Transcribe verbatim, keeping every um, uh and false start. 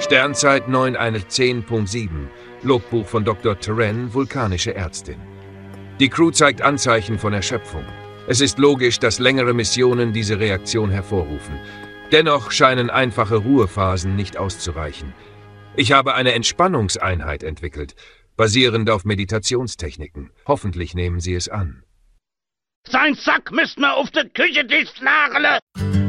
Sternzeit neun zehn Punkt sieben. Logbuch von Doktor Terran, vulkanische Ärztin. Die Crew zeigt Anzeichen von Erschöpfung. Es ist logisch, dass längere Missionen diese Reaktion hervorrufen. Dennoch scheinen einfache Ruhephasen nicht auszureichen. Ich habe eine Entspannungseinheit entwickelt, basierend auf Meditationstechniken. Hoffentlich nehmen Sie es an. Sein Sack müsst mir auf den Küchentisch nageln!